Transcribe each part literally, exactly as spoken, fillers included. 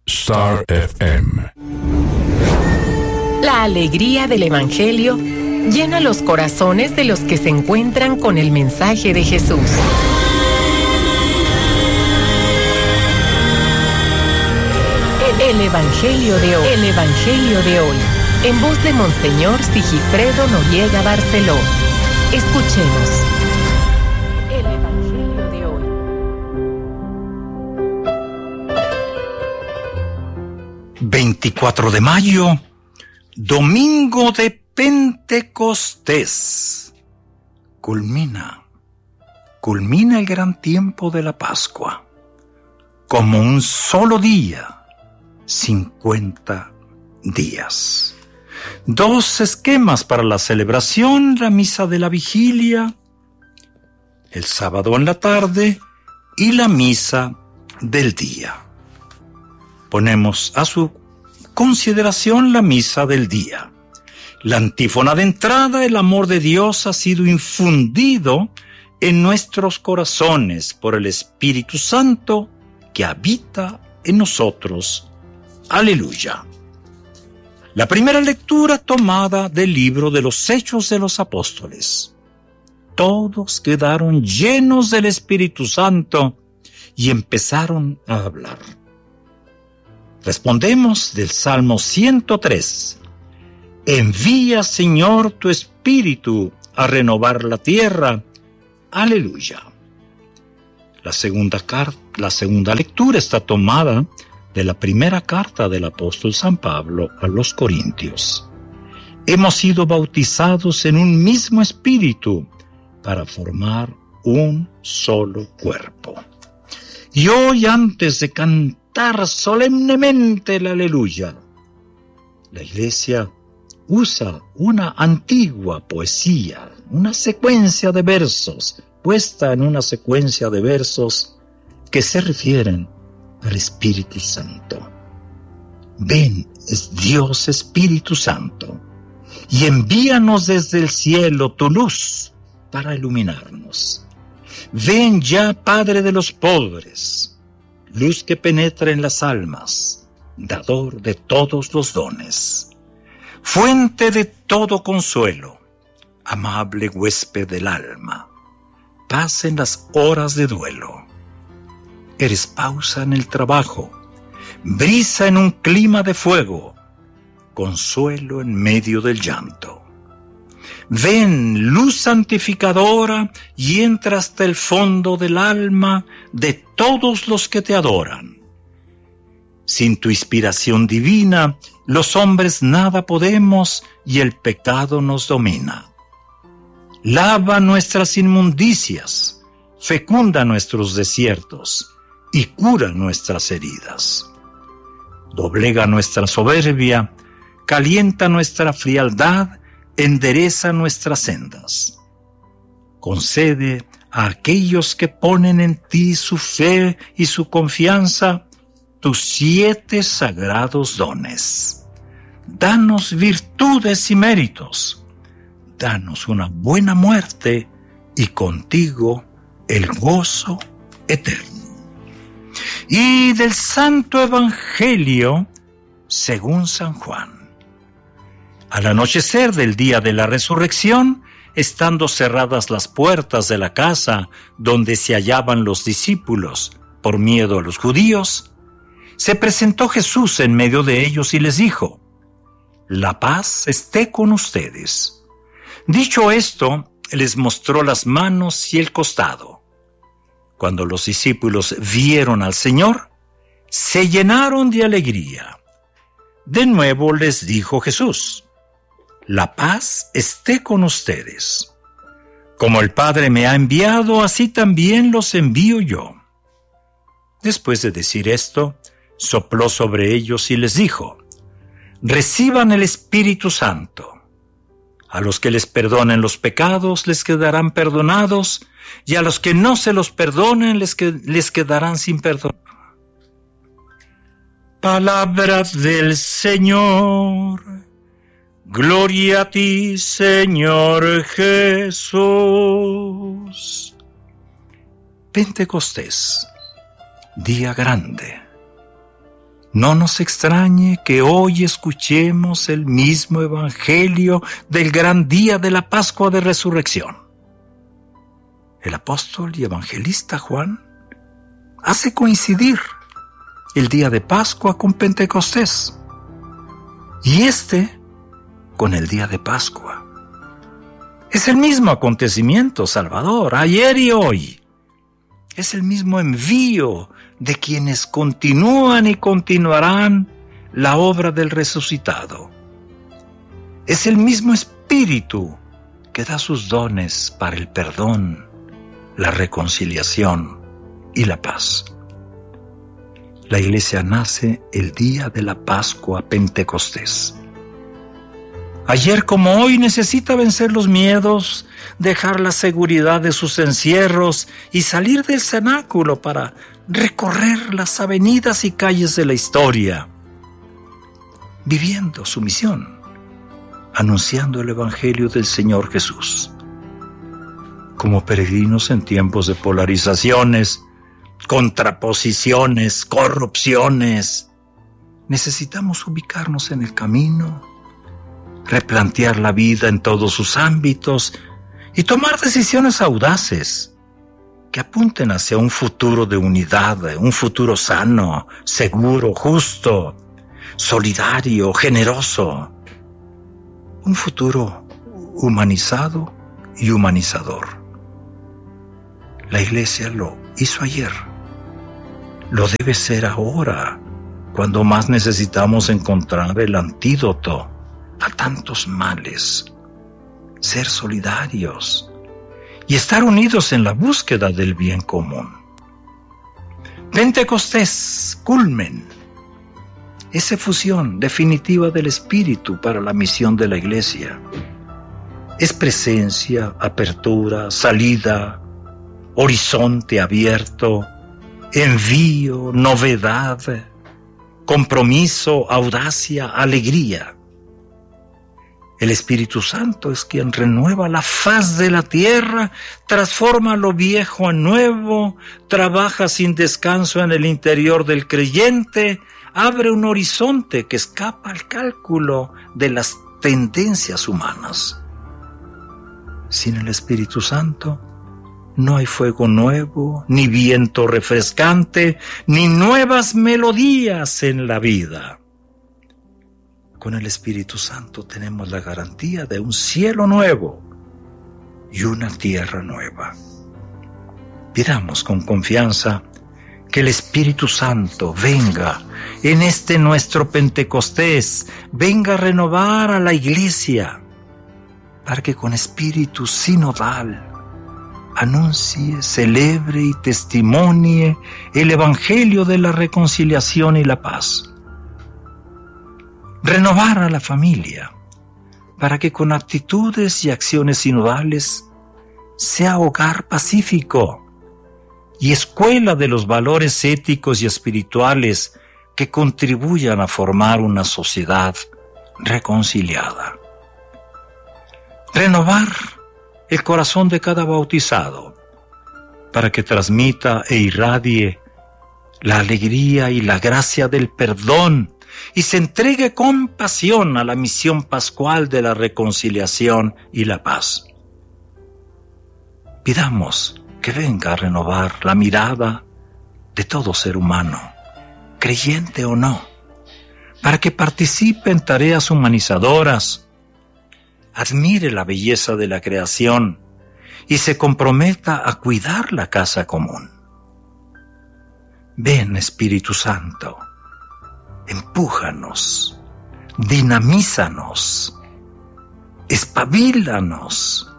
Star F M. La alegría del Evangelio llena los corazones de los que se encuentran con el mensaje de Jesús. El Evangelio de hoy. El Evangelio de hoy. En voz de Monseñor Sigifredo Noriega Barceló. Escuchemos. El Evangelio de hoy. veinticuatro de mayo, domingo de Pentecostés. Culmina, culmina el gran tiempo de la Pascua. Como un solo día, cincuenta días. Dos esquemas para la celebración: la misa de la vigilia, el sábado en la tarde, y la misa del día. Ponemos a su consideración la misa del día. La antífona de entrada: el amor de Dios ha sido infundido en nuestros corazones por el Espíritu Santo que habita en nosotros. Aleluya. La primera lectura tomada del libro de los Hechos de los Apóstoles. Todos quedaron llenos del Espíritu Santo y empezaron a hablar. Respondemos del Salmo ciento tres. Envía, Señor, tu Espíritu a renovar la tierra. Aleluya. La segunda, car- la segunda lectura está tomada de la primera carta del apóstol San Pablo a los Corintios. Hemos sido bautizados en un mismo espíritu para formar un solo cuerpo. Y hoy, antes de cantar solemnemente el aleluya, la Iglesia usa una antigua poesía, una secuencia de versos, puesta en una secuencia de versos que se refieren al Espíritu Santo. Ven, es Dios Espíritu Santo, y envíanos desde el cielo tu luz para iluminarnos. Ven ya, Padre de los pobres, luz que penetra en las almas, dador de todos los dones, fuente de todo consuelo, amable huésped del alma, paz en las horas de duelo. Eres pausa en el trabajo, brisa en un clima de fuego, consuelo en medio del llanto. Ven, luz santificadora, y entra hasta el fondo del alma de todos los que te adoran. Sin tu inspiración divina, los hombres nada podemos y el pecado nos domina. Lava nuestras inmundicias, fecunda nuestros desiertos y cura nuestras heridas. Doblega nuestra soberbia, calienta nuestra frialdad, endereza nuestras sendas. Concede a aquellos que ponen en ti su fe y su confianza tus siete sagrados dones. Danos virtudes y méritos. Danos una buena muerte y contigo el gozo eterno. Y del Santo Evangelio según San Juan. Al anochecer del día de la resurrección, estando cerradas las puertas de la casa donde se hallaban los discípulos por miedo a los judíos, se presentó Jesús en medio de ellos y les dijo: La paz esté con ustedes. Dicho esto, les mostró las manos y el costado. Cuando los discípulos vieron al Señor, se llenaron de alegría. De nuevo les dijo Jesús: La paz esté con ustedes. Como el Padre me ha enviado, así también los envío yo. Después de decir esto, sopló sobre ellos y les dijo: Reciban el Espíritu Santo. A los que les perdonen los pecados les quedarán perdonados, y a los que no se los perdonen les, que, les quedarán sin perdón. Palabra del Señor. Gloria a ti, Señor Jesús. Pentecostés, día grande. no nos extrañe que hoy escuchemos el mismo evangelio del gran día de la Pascua de Resurrección. El apóstol y evangelista Juan hace coincidir el día de Pascua con Pentecostés y este con el día de Pascua. Es el mismo acontecimiento salvador, ayer y hoy. Es el mismo envío de quienes continúan y continuarán la obra del resucitado. Es el mismo Espíritu que da sus dones para el perdón, la reconciliación y la paz. La Iglesia nace el día de la Pascua Pentecostés. Ayer como hoy necesita vencer los miedos, dejar la seguridad de sus encierros y salir del cenáculo para recorrer las avenidas y calles de la historia, viviendo su misión, anunciando el Evangelio del Señor Jesús. Como peregrinos en tiempos de polarizaciones, contraposiciones, corrupciones, necesitamos ubicarnos en el camino, replantear la vida en todos sus ámbitos y tomar decisiones audaces que apunten hacia un futuro de unidad, un futuro sano, seguro, justo, solidario, generoso, un futuro humanizado y humanizador. La Iglesia lo hizo ayer, lo debe ser ahora, cuando más necesitamos encontrar el antídoto a tantos males, ser solidarios y estar unidos en la búsqueda del bien común. Pentecostés, culmen, esa fusión definitiva del Espíritu para la misión de la Iglesia. Es presencia, apertura, salida, horizonte abierto, envío, novedad, compromiso, audacia, alegría. El Espíritu Santo es quien renueva la faz de la tierra, transforma lo viejo en nuevo, trabaja sin descanso en el interior del creyente, abre un horizonte que escapa al cálculo de las tendencias humanas. Sin el Espíritu Santo no hay fuego nuevo, ni viento refrescante, ni nuevas melodías en la vida. Con el Espíritu Santo tenemos la garantía de un cielo nuevo y una tierra nueva. Pidamos con confianza que el Espíritu Santo venga en este nuestro Pentecostés, venga a renovar a la Iglesia, para que con espíritu sinodal anuncie, celebre y testimonie el Evangelio de la reconciliación y la paz. Renovar a la familia, para que con actitudes y acciones sinodales sea hogar pacífico y escuela de los valores éticos y espirituales que contribuyan a formar una sociedad reconciliada. Renovar el corazón de cada bautizado, para que transmita e irradie la alegría y la gracia del perdón y se entregue con pasión a la misión pascual de la reconciliación y la paz. Pidamos que venga a renovar la mirada de todo ser humano, creyente o no, para que participe en tareas humanizadoras, admire la belleza de la creación y se comprometa a cuidar la casa común. Ven, Espíritu Santo, empújanos, dinamízanos, espabilanos,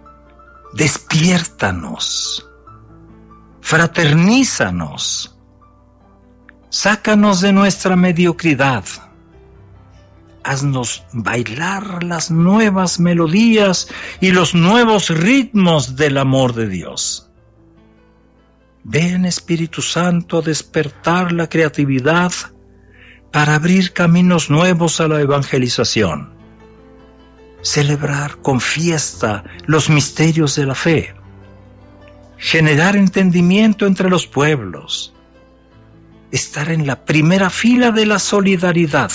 despiértanos, fraternízanos, sácanos de nuestra mediocridad, haznos bailar las nuevas melodías y los nuevos ritmos del amor de Dios. Ven, Espíritu Santo, a despertar la creatividad para abrir caminos nuevos a la evangelización, celebrar con fiesta los misterios de la fe, generar entendimiento entre los pueblos, estar en la primera fila de la solidaridad,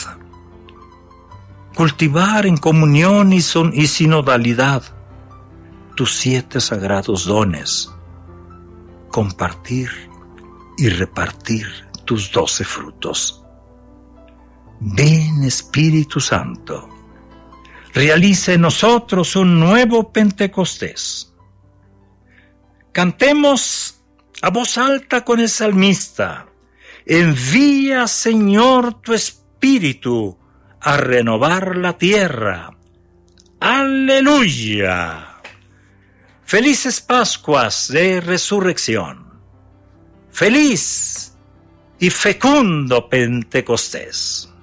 cultivar en comunión y, son, y sinodalidad tus siete sagrados dones, compartir y repartir tus doce frutos. Ven, Espíritu Santo, realice en nosotros un nuevo Pentecostés. Cantemos a voz alta con el salmista: envía, Señor, tu Espíritu a renovar la tierra. ¡Aleluya! Felices Pascuas de Resurrección. Feliz y fecundo Pentecostés.